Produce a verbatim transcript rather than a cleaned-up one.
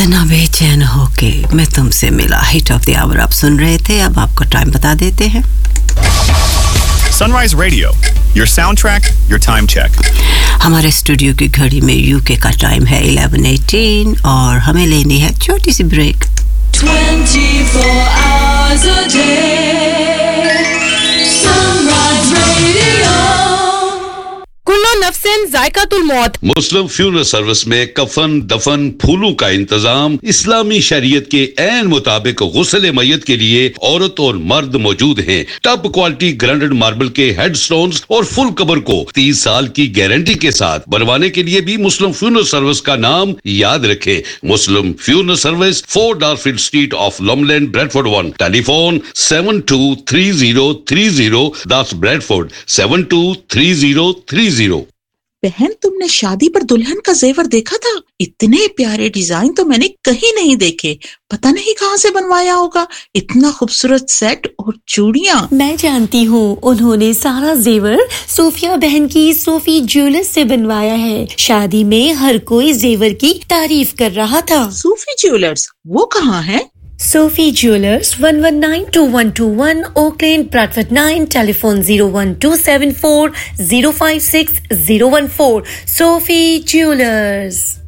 इतना बेचैन होके मैं तुमसे मिला हिट ऑफ द आवर आप सुन रहे थे अब आपको टाइम बता देते हैं Sunrise Radio, your soundtrack, your time check. हमारे स्टूडियो की घड़ी में यूके का टाइम है eleven eighteen और हमें लेनी है छोटी सी break twenty-four hours a day Sunrise Radio कुल्लो नफ्सन जायकातुल मौत मुस्लिम फ्यूनरल सर्विस में कफन दफन फूलों का इंतजाम इस्लामी शरीयत के ऐन मुताबिक गुस्ल मय्यत के लिए औरत और मर्द मौजूद हैं टॉप क्वालिटी ग्राइंडेड मार्बल के हेडस्टोन्स और फुल कवर को तीस साल की गारंटी के साथ बनवाने के लिए भी मुस्लिम फ्यूनरल सर्विस का नाम याद रखें मुस्लिम funeral service four डार्फील्ड street of लॉमलैंड Bradford one telephone seven two three zero three zero that's Bradford seven two three zero three zero बहन तुमने शादी पर दुल्हन का जेवर देखा था इतने प्यारे डिजाइन तो मैंने कहीं नहीं देखे पता नहीं कहां से बनवाया होगा इतना खूबसूरत सेट और चूड़ियां मैं जानती हूँ उन्होंने सारा जेवर सोफिया बहन की सोफी ज्वेलर्स से बनवाया है शादी में हर कोई जेवर की तारीफ कर रहा था सोफी ज्वेलर्स वो कहाँ है Sophie Jewelers one one nine two one two one Oak Lane Bradford nine telephone zero one two seven four zero five six zero one four Sophie Jewelers